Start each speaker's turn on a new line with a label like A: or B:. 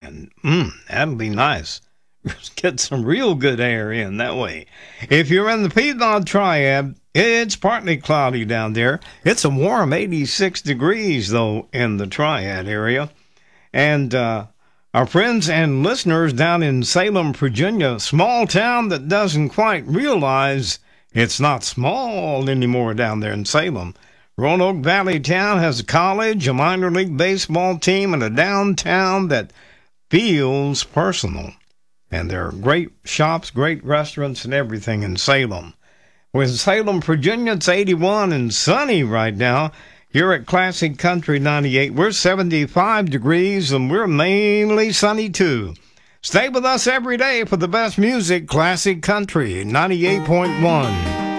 A: And that'd be nice. Get some real good air in that way. If you're in the Piedmont Triad, it's partly cloudy down there. It's a warm 86 degrees, though, in the Triad area. And our friends and listeners down in Salem, Virginia, small town that doesn't quite realize it's not small anymore down there in Salem. Roanoke Valley town has a college, a minor league baseball team, and a downtown that feels personal. And there are great shops, great restaurants, and everything in Salem. With Salem, Virginia, it's 81 and sunny right now. Here at Classic Country 98, we're 75 degrees, and we're mainly sunny, too. Stay with us every day for the best music, Classic Country 98.1.